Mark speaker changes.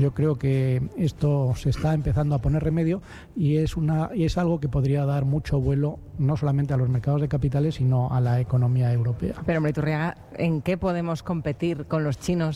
Speaker 1: Yo creo que esto se está empezando a poner remedio y es algo que podría dar mucho vuelo no solamente a los mercados de capitales, sino a la economía europea.
Speaker 2: Pero, hombre, Iturriaga, ¿en qué podemos competir con los chinos